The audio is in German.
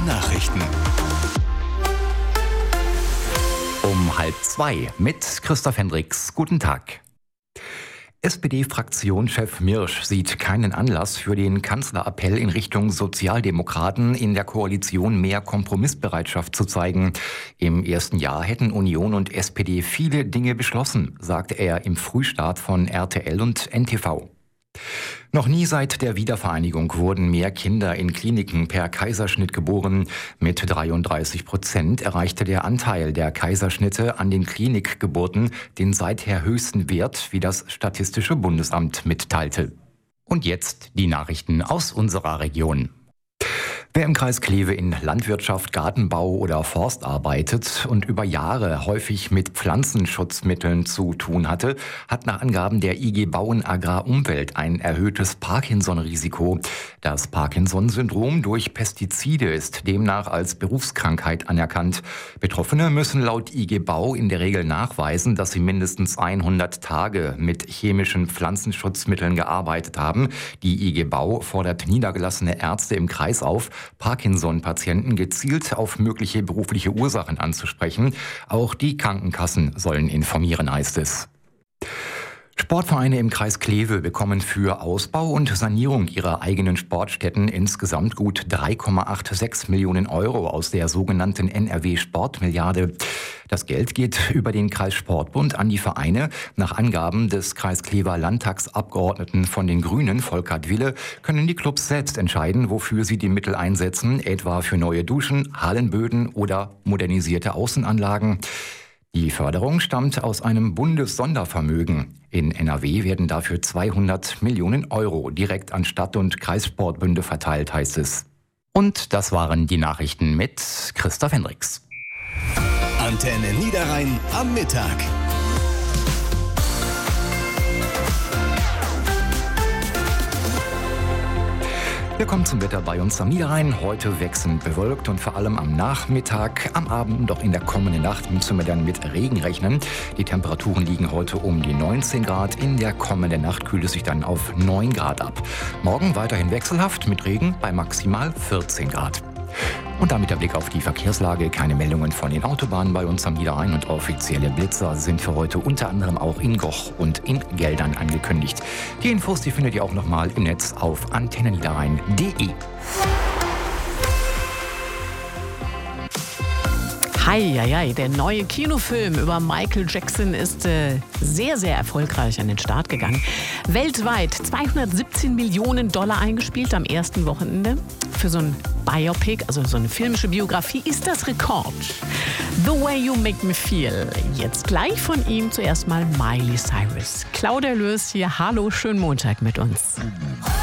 Nachrichten. Um 1:30 mit Christoph Hendricks. Guten Tag. SPD-Fraktionschef Mirsch sieht keinen Anlass für den Kanzlerappell in Richtung Sozialdemokraten, in der Koalition mehr Kompromissbereitschaft zu zeigen. Im ersten Jahr hätten Union und SPD viele Dinge beschlossen, sagte er im Frühstart von RTL und NTV. Noch nie seit der Wiedervereinigung wurden mehr Kinder in Kliniken per Kaiserschnitt geboren. Mit 33% erreichte der Anteil der Kaiserschnitte an den Klinikgeburten den seither höchsten Wert, wie das Statistische Bundesamt mitteilte. Und jetzt die Nachrichten aus unserer Region. Wer im Kreis Kleve in Landwirtschaft, Gartenbau oder Forst arbeitet und über Jahre häufig mit Pflanzenschutzmitteln zu tun hatte, hat nach Angaben der IG Bauen Agrar Umwelt ein erhöhtes Parkinson-Risiko. Das Parkinson-Syndrom durch Pestizide ist demnach als Berufskrankheit anerkannt. Betroffene müssen laut IG Bau in der Regel nachweisen, dass sie mindestens 100 Tage mit chemischen Pflanzenschutzmitteln gearbeitet haben. Die IG Bau fordert niedergelassene Ärzte im Kreis auf, Parkinson-Patienten gezielt auf mögliche berufliche Ursachen anzusprechen. Auch die Krankenkassen sollen informieren, heißt es. Sportvereine im Kreis Kleve bekommen für Ausbau und Sanierung ihrer eigenen Sportstätten insgesamt gut 3,86 Millionen Euro aus der sogenannten NRW-Sportmilliarde. Das Geld geht über den Kreissportbund an die Vereine. Nach Angaben des Kreisklever Landtagsabgeordneten von den Grünen, Volkert Wille, können die Clubs selbst entscheiden, wofür sie die Mittel einsetzen, etwa für neue Duschen, Hallenböden oder modernisierte Außenanlagen. Die Förderung stammt aus einem Bundessondervermögen. In NRW werden dafür 200 Millionen Euro direkt an Stadt- und Kreissportbünde verteilt, heißt es. Und das waren die Nachrichten mit Christoph Hendricks. Antenne Niederrhein am Mittag. Willkommen zum Wetter bei uns am Niederrhein. Heute wechselnd bewölkt und vor allem am Nachmittag, am Abend und auch in der kommenden Nacht müssen wir dann mit Regen rechnen. Die Temperaturen liegen heute um die 19 Grad. In der kommenden Nacht kühlt es sich dann auf 9 Grad ab. Morgen weiterhin wechselhaft mit Regen bei maximal 14 Grad. Und damit der Blick auf die Verkehrslage. Keine Meldungen von den Autobahnen bei uns am Niederrhein und offizielle Blitzer sind für heute unter anderem auch in Goch und in Geldern angekündigt. Die Infos, die findet ihr auch nochmal im Netz auf antenneniederrhein.de. Heieiei, der neue Kinofilm über Michael Jackson ist sehr, sehr erfolgreich an den Start gegangen. Weltweit 217 Millionen Dollar eingespielt am ersten Wochenende. Für so ein Biopic, also so eine filmische Biografie, ist das Rekord. The Way You Make Me Feel. Jetzt gleich von ihm zuerst mal Miley Cyrus. Claudia Lös hier, hallo, schönen Montag mit uns.